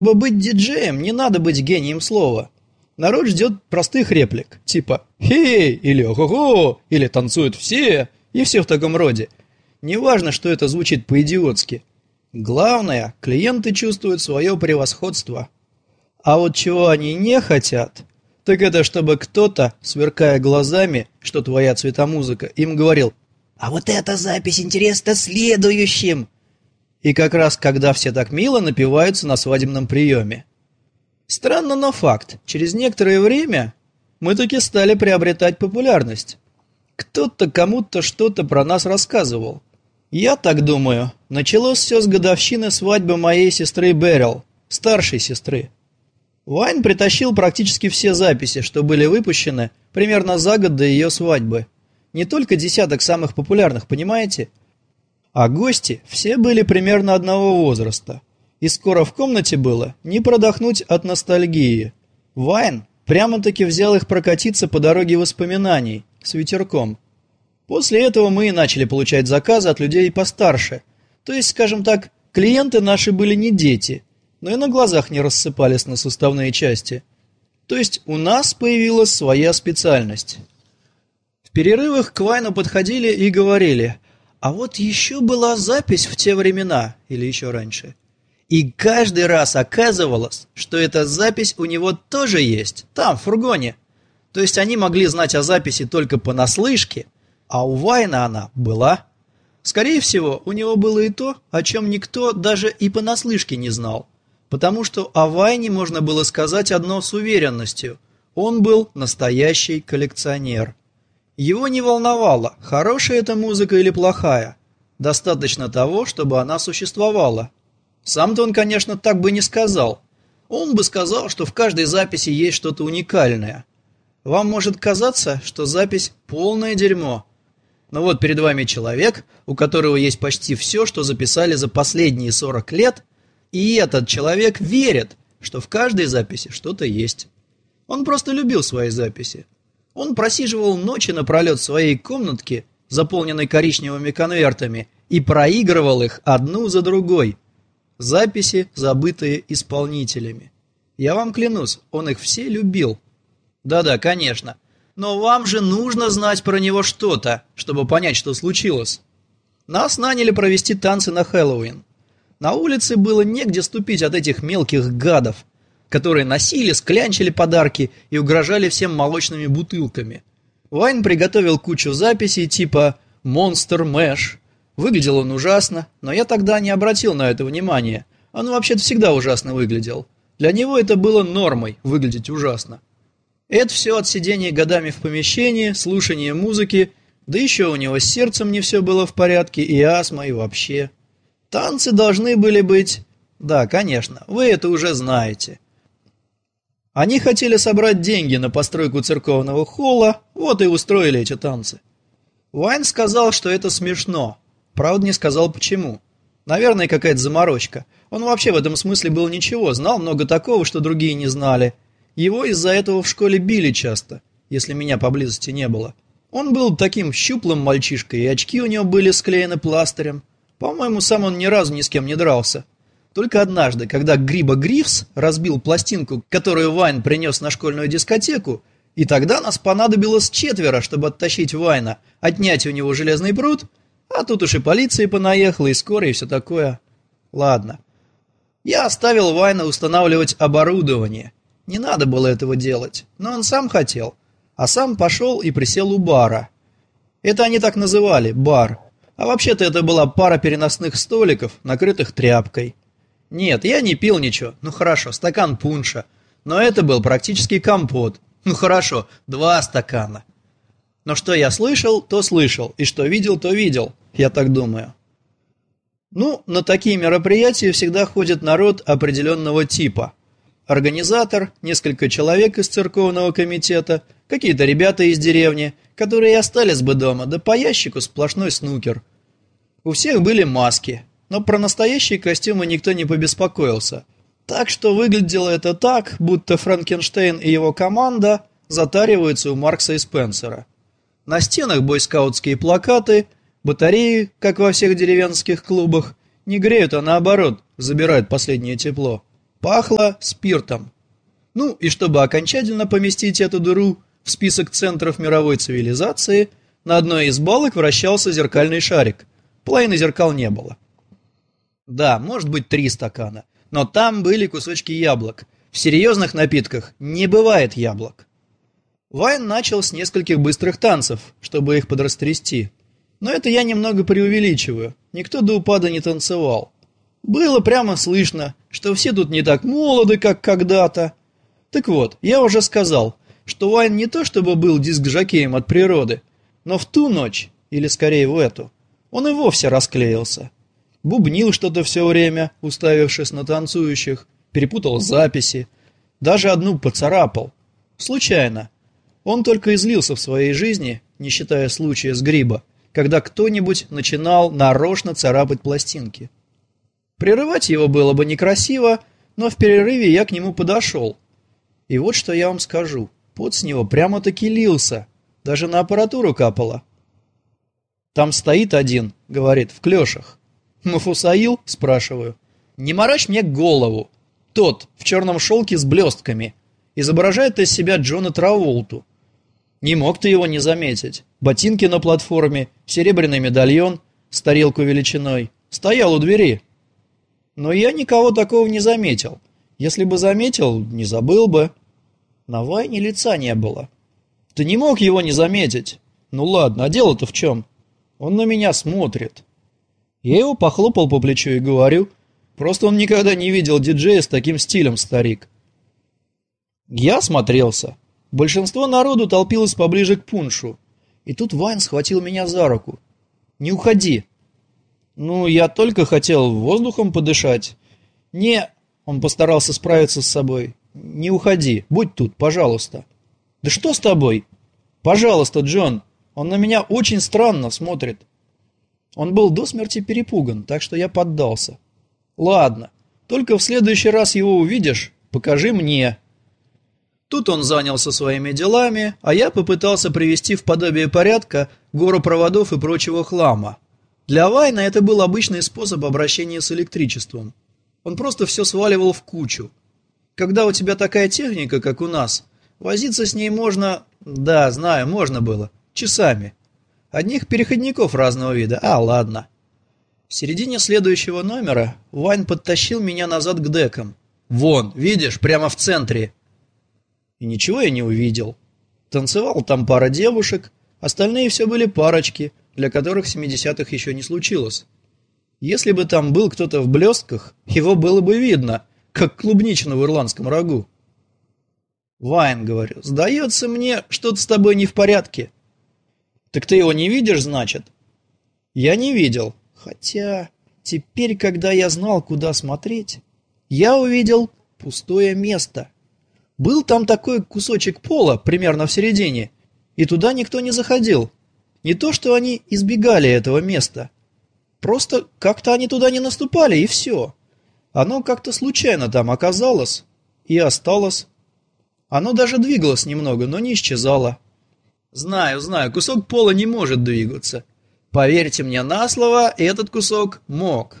Чтобы быть диджеем, не надо быть гением слова. Народ ждет простых реплик, типа «Хей!» или «Ого-го!» или «Танцуют все!» и все в таком роде. Неважно, что это звучит по-идиотски. Главное, клиенты чувствуют свое превосходство. А вот чего они не хотят, так это чтобы кто-то, сверкая глазами, что твоя цветомузыка, им говорил «А вот эта запись интересна следующим!» И как раз когда все так мило напиваются на свадебном приеме. Странно, но факт. Через некоторое время мы таки стали приобретать популярность. Кто-то кому-то что-то про нас рассказывал. Я так думаю, началось все с годовщины свадьбы моей сестры Берил, старшей сестры. Вайн притащил практически все записи, что были выпущены примерно за год до ее свадьбы. Не только десяток самых популярных, понимаете? А гости все были примерно одного возраста. И скоро в комнате было не продохнуть от ностальгии. Вайн прямо-таки взял их прокатиться по дороге воспоминаний с ветерком. После этого мы и начали получать заказы от людей постарше. То есть, скажем так, клиенты наши были не дети, но и на глазах не рассыпались на составные части. То есть у нас появилась своя специальность. В перерывах к Вайну подходили и говорили: «А вот еще была запись в те времена», или еще раньше. И каждый раз оказывалось, что эта запись у него тоже есть, там, в фургоне. То есть они могли знать о записи только понаслышке, а у Вайна она была. Скорее всего, у него было и то, о чем никто даже и понаслышке не знал. Потому что о Вайне можно было сказать одно с уверенностью: он был настоящий коллекционер. Его не волновало, хорошая это музыка или плохая. Достаточно того, чтобы она существовала. Сам-то он, конечно, так бы не сказал. Он бы сказал, что в каждой записи есть что-то уникальное. Вам может казаться, что запись полное дерьмо. Но вот перед вами человек, у которого есть почти все, что записали за последние 40 лет, и этот человек верит, что в каждой записи что-то есть. Он просто любил свои записи. Он просиживал ночи напролет в своей комнатке, заполненной коричневыми конвертами, и проигрывал их одну за другой. Записи, забытые исполнителями. Я вам клянусь, он их все любил. Да-да, конечно. Но вам же нужно знать про него что-то, чтобы понять, что случилось. Нас наняли провести танцы на Хэллоуин. На улице было негде ступить от этих мелких гадов, которые носили, склянчили подарки и угрожали всем молочными бутылками. Вайн приготовил кучу записей типа «Monster Mash». Выглядел он ужасно, но я тогда не обратил на это внимания. Он вообще-то всегда ужасно выглядел. Для него это было нормой – выглядеть ужасно. Это все от сидения годами в помещении, слушания музыки, да еще у него с сердцем не все было в порядке, и астма, и вообще. Танцы должны были быть... Да, конечно, вы это уже знаете. Они хотели собрать деньги на постройку церковного холла, вот и устроили эти танцы. Вайн сказал, что это смешно. Правда, не сказал почему. Наверное, какая-то заморочка. Он вообще в этом смысле был ничего, знал много такого, что другие не знали. Его из-за этого в школе били часто, если меня поблизости не было. Он был таким щуплым мальчишкой, и очки у него были склеены пластырем. По-моему, сам он ни разу ни с кем не дрался. Только однажды, когда Гриба Грифс разбил пластинку, которую Вайн принес на школьную дискотеку, и тогда нас понадобилось 4, чтобы оттащить Вайна, отнять у него железный пруд, а тут уж и полиция понаехала, и скорая, и все такое. Ладно. Я оставил Вайна устанавливать оборудование. Не надо было этого делать, но он сам хотел. А сам пошел и присел у бара. Это они так называли, бар. А вообще-то это была пара переносных столиков, накрытых тряпкой. Нет, я не пил ничего. Ну хорошо, стакан пунша. Но это был практически компот. Ну хорошо, 2 стакана. Но что я слышал, то слышал. И что видел, то видел. Я так думаю. Ну, на такие мероприятия всегда ходит народ определенного типа. Организатор, несколько человек из церковного комитета, какие-то ребята из деревни, которые и остались бы дома, да по ящику сплошной снукер. У всех были маски, но про настоящие костюмы никто не побеспокоился. Так что выглядело это так, будто Франкенштейн и его команда затариваются у Маркса и Спенсера. На стенах бойскаутские плакаты, батареи, как во всех деревенских клубах, не греют, а наоборот, забирают последнее тепло. Пахло спиртом. Ну и чтобы окончательно поместить эту дыру в список центров мировой цивилизации, на одной из балок вращался зеркальный шарик. Половины зеркал не было. Да, может быть 3 стакана, но там были кусочки яблок. В серьезных напитках не бывает яблок. Вайн начал с нескольких быстрых танцев, чтобы их подрастрясти. Но это я немного преувеличиваю. Никто до упада не танцевал. Было прямо слышно, что все тут не так молоды, как когда-то. Так вот, я уже сказал, что Вайн не то чтобы был диск-жокеем от природы, но в ту ночь, или скорее в эту, он и вовсе расклеился. Бубнил что-то все время, уставившись на танцующих, перепутал записи, даже одну поцарапал. Случайно. Он только излился в своей жизни, не считая случая с гриба, когда кто-нибудь начинал нарочно царапать пластинки. Прерывать его было бы некрасиво, но в перерыве я к нему подошел. И вот что я вам скажу. Пот с него прямо-таки лился, даже на аппаратуру капало. «Там стоит один», — говорит, — «в клешах». «Мафусаил?» — спрашиваю. «Не морочь мне голову. Тот, в черном шелке с блестками, изображает из себя Джона Траволту. Не мог ты его не заметить. Ботинки на платформе, серебряный медальон с тарелку величиной. Стоял у двери». Но я никого такого не заметил. Если бы заметил, не забыл бы. На Вайне лица не было. Ты не мог его не заметить. Ну ладно, а дело-то в чем? Он на меня смотрит. Я его похлопал по плечу и говорю, просто он никогда не видел диджея с таким стилем, старик. Я осмотрелся. Большинство народу толпилось поближе к пуншу. И тут Вайн схватил меня за руку. «Не уходи!» «Ну, я только хотел воздухом подышать». «Не...» — он постарался справиться с собой. «Не уходи, будь тут, пожалуйста». «Да что с тобой?» «Пожалуйста, Джон, он на меня очень странно смотрит». Он был до смерти перепуган, так что я поддался. «Ладно, только в следующий раз его увидишь, покажи мне». Тут он занялся своими делами, а я попытался привести в подобие порядка гору проводов и прочего хлама. Для Вайна это был обычный способ обращения с электричеством. Он просто все сваливал в кучу. Когда у тебя такая техника, как у нас, возиться с ней можно... Да, знаю, можно было. Часами. Одних переходников разного вида. Ладно. В середине следующего номера Вайн подтащил меня назад к декам. Вон, видишь, прямо в центре. И ничего я не увидел. Танцевал там пара девушек, остальные все были парочки, для которых в 70-х еще не случилось. Если бы там был кто-то в блестках, его было бы видно, как клубничину в ирландском рагу. «Вайн, — говорю, — сдается мне, что-то с тобой не в порядке». «Так ты его не видишь, значит?» «Я не видел. Хотя теперь, когда я знал, куда смотреть, я увидел пустое место. Был там такой кусочек пола, примерно в середине, и туда никто не заходил. Не то, что они избегали этого места. Просто как-то они туда не наступали, и все. Оно как-то случайно там оказалось и осталось. Оно даже двигалось немного, но не исчезало. Знаю, кусок пола не может двигаться. Поверьте мне на слово, этот кусок мог».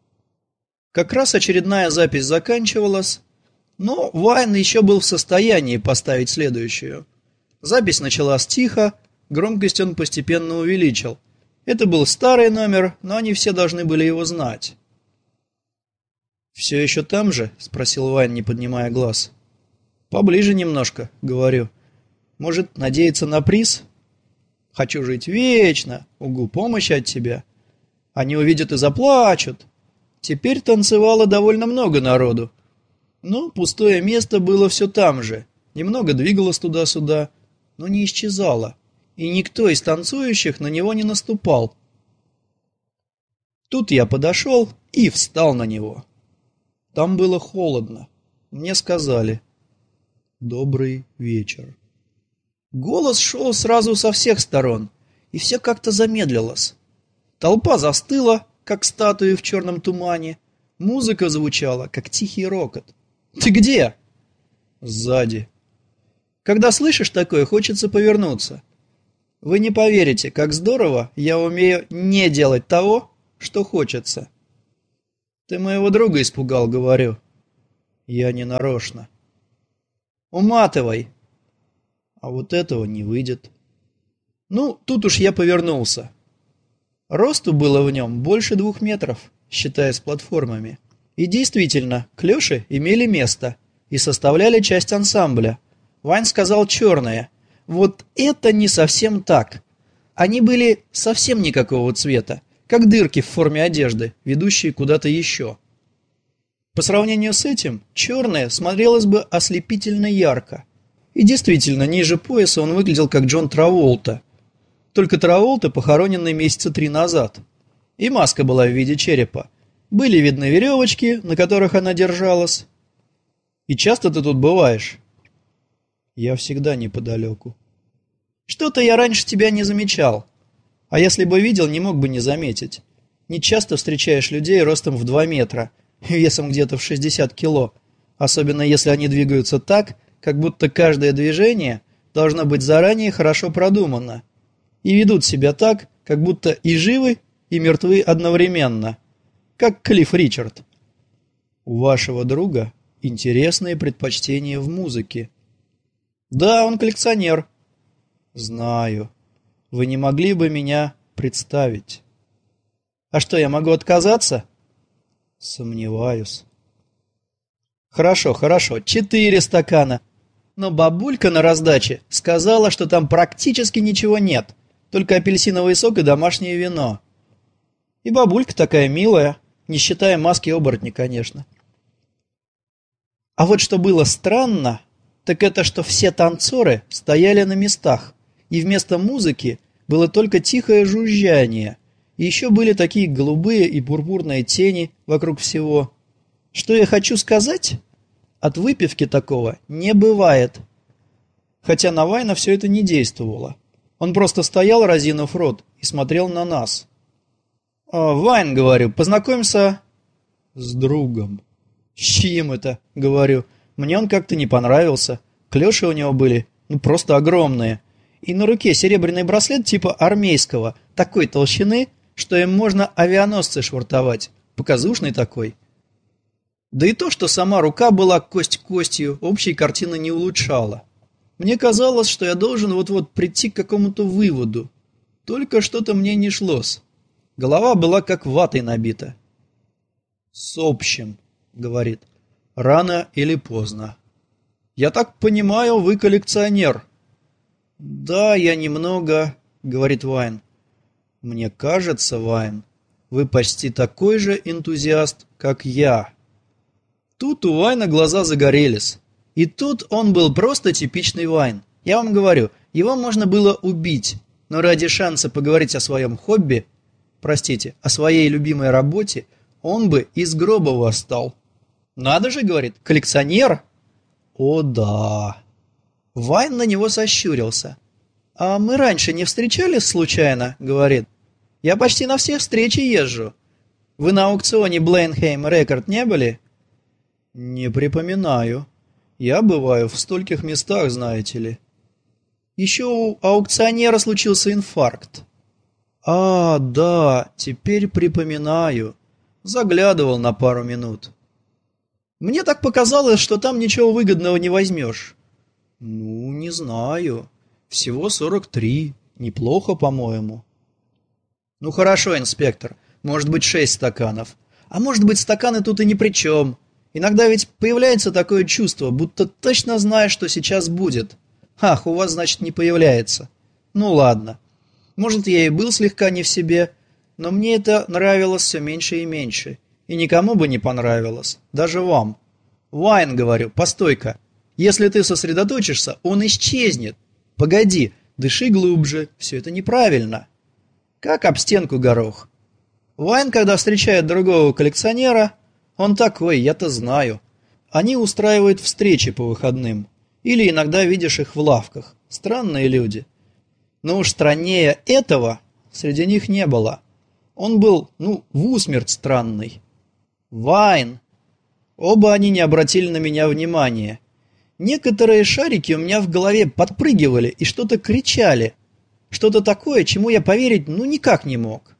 Как раз очередная запись заканчивалась, но Вайн еще был в состоянии поставить следующую. Запись началась тихо, громкость он постепенно увеличил. Это был старый номер, но они все должны были его знать. «Все еще там же?» — спросил Вайн, не поднимая глаз. «Поближе немножко», — говорю. «Может, надеяться на приз? Хочу жить вечно, угу, помощь от тебя. Они увидят и заплачут». Теперь танцевало довольно много народу. Но пустое место было все там же. Немного двигалось туда-сюда, но не исчезало. И никто из танцующих на него не наступал. Тут я подошел и встал на него. Там было холодно. Мне сказали: «Добрый вечер». Голос шел сразу со всех сторон, и все как-то замедлилось. Толпа застыла, как статуи в черном тумане. Музыка звучала, как тихий рокот. «Ты где?» «Сзади». Когда слышишь такое, хочется повернуться. Вы не поверите, как здорово я умею не делать того, что хочется. «Ты моего друга испугал», — говорю. Я не нарочно. Уматывай. А вот этого не выйдет. Ну, тут уж я повернулся. Росту было в нем больше 2 метров, считая с платформами. И действительно, клёши имели место и составляли часть ансамбля. Вайн сказал черные. Вот это не совсем так. Они были совсем никакого цвета, как дырки в форме одежды, ведущие куда-то еще. По сравнению с этим, черное смотрелось бы ослепительно ярко. И действительно, ниже пояса он выглядел как Джон Траволта. Только Траволта, похороненный месяца 3 назад. И маска была в виде черепа. Были видны веревочки, на которых она держалась. И часто ты тут бываешь? Я всегда неподалеку. Что-то я раньше тебя не замечал. А если бы видел, не мог бы не заметить. Не часто встречаешь людей ростом в 2 метра, весом где-то в 60 кило. Особенно если они двигаются так, как будто каждое движение должно быть заранее хорошо продумано. И ведут себя так, как будто и живы, и мертвы одновременно. Как Клифф Ричард. У вашего друга интересные предпочтения в музыке. Да, он коллекционер. Знаю. Вы не могли бы меня представить? А что, я могу отказаться? Сомневаюсь. Хорошо, 4 стакана. Но бабулька на раздаче сказала, что там практически ничего нет. Только апельсиновый сок и домашнее вино. И бабулька такая милая, не считая маски оборотня, конечно. А вот что было странно, так это что все танцоры стояли на местах, и вместо музыки было только тихое жужжание, и еще были такие голубые и пурпурные тени вокруг всего. Что я хочу сказать? От выпивки такого не бывает. Хотя на Вайна все это не действовало. Он просто стоял, разинув рот, и смотрел на нас. «Вайн, — говорю, — познакомься с другом». «С чьим это?» — говорю. Мне он как-то не понравился. Клёши у него были, просто огромные. И на руке серебряный браслет типа армейского, такой толщины, что им можно авианосцы швартовать. Показушный такой. Да и то, что сама рука была кость костью, общей картины не улучшала. Мне казалось, что я должен вот-вот прийти к какому-то выводу. Только что-то мне не шлось. Голова была как ватой набита. «С общим», — говорит, — «рано или поздно». «Я так понимаю, вы коллекционер». «Да, я немного», — говорит Вайн. «Мне кажется, Вайн, вы почти такой же энтузиаст, как я». Тут у Вайна глаза загорелись. И тут он был просто типичный Вайн. Я вам говорю, его можно было убить, но ради шанса поговорить о своем хобби, простите, о своей любимой работе, он бы из гроба восстал. «Надо же, — говорит, — коллекционер?» «О да!» Вайн на него сощурился. «А мы раньше не встречались случайно?» — говорит. «Я почти на все встречи езжу. Вы на аукционе Бленхейм Рекорд не были?» «Не припоминаю. Я бываю в стольких местах, знаете ли». «Еще у аукционера случился инфаркт». «А, да, теперь припоминаю. Заглядывал на пару минут». «Мне так показалось, что там ничего выгодного не возьмешь». «Ну, не знаю. Всего 43. Неплохо, по-моему». «Ну хорошо, инспектор. Может быть, 6 стаканов. А может быть, стаканы тут и ни при чем. Иногда ведь появляется такое чувство, будто точно знаешь, что сейчас будет. Ах, у вас, значит, не появляется. Ну ладно. Может, я и был слегка не в себе, но мне это нравилось все меньше и меньше. И никому бы не понравилось. Даже вам. Вайн, говорю, постой-ка. Если ты сосредоточишься, он исчезнет. Погоди, дыши глубже. Все это неправильно. Как об стенку горох. Вайн, когда встречает другого коллекционера, он такой, я-то знаю. Они устраивают встречи по выходным. Или иногда видишь их в лавках. Странные люди. Но уж страннее этого среди них не было. Он был, в усмерть странный. Вайн. Оба они не обратили на меня внимания. Некоторые шарики у меня в голове подпрыгивали и что-то кричали. Что-то такое, чему я поверить никак не мог.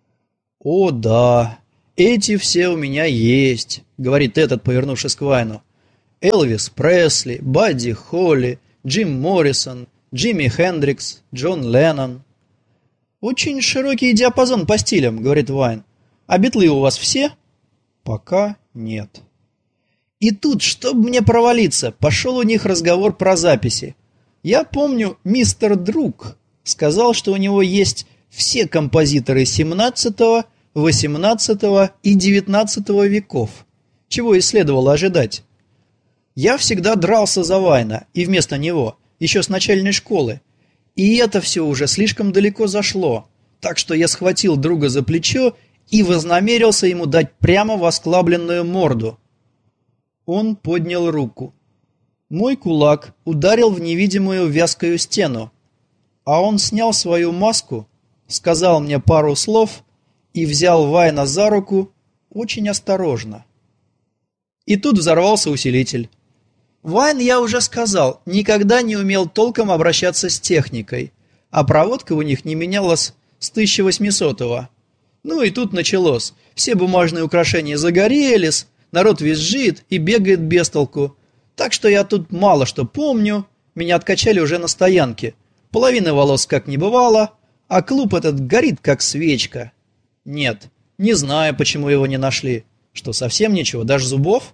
«О да, эти все у меня есть», — говорит этот, повернувшись к Вайну. Элвис Пресли, Бадди Холли, Джим Моррисон, Джимми Хендрикс, Джон Леннон. «Очень широкий диапазон по стилям», — говорит Вайн. «А битлы у вас все?» «Пока нет». И тут, чтобы мне провалиться, пошел у них разговор про записи. Я помню, мистер Друг сказал, что у него есть все композиторы 17, 18 и 19 веков. Чего и следовало ожидать. Я всегда дрался за Вайна, и вместо него, еще с начальной школы. И это все уже слишком далеко зашло, так что я схватил друга за плечо и вознамерился ему дать прямо в осклабленную морду. Он поднял руку. Мой кулак ударил в невидимую вязкую стену, а он снял свою маску, сказал мне пару слов и взял Вайна за руку очень осторожно. И тут взорвался усилитель. Вайн, я уже сказал, никогда не умел толком обращаться с техникой, а проводка у них не менялась с 1800-го. Ну и тут началось. Все бумажные украшения загорелись, народ визжит и бегает без толку. Так что я тут мало что помню, меня откачали уже на стоянке. Половины волос как не бывало, а клуб этот горит как свечка. Нет, не знаю, почему его не нашли. Что, совсем ничего, даже зубов?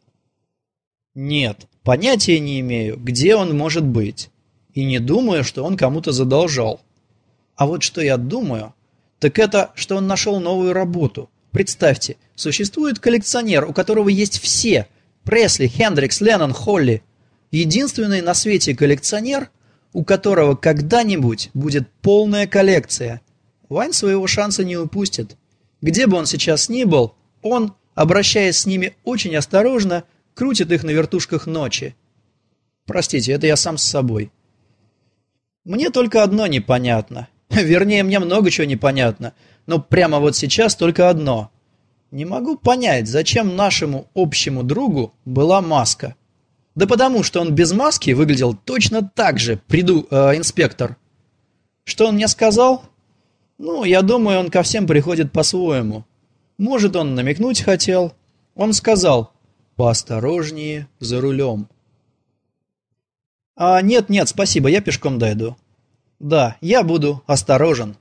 Нет, понятия не имею, где он может быть. И не думаю, что он кому-то задолжал. А вот что я думаю, так это, что он нашел новую работу. Представьте, существует коллекционер, у которого есть все – Пресли, Хендрикс, Леннон, Холли. Единственный на свете коллекционер, у которого когда-нибудь будет полная коллекция. Вайн своего шанса не упустит. Где бы он сейчас ни был, он, обращаясь с ними очень осторожно, крутит их на вертушках ночи. Простите, это я сам с собой. Мне только одно непонятно. Вернее, мне много чего непонятно. Но прямо вот сейчас только одно. Не могу понять, зачем нашему общему другу была маска. Да потому, что он без маски выглядел точно так же, инспектор. Что он мне сказал? Ну, я думаю, он ко всем приходит по-своему. Может, он намекнуть хотел. Он сказал: «Поосторожнее за рулем». Нет, спасибо, я пешком дойду. Да, я буду осторожен.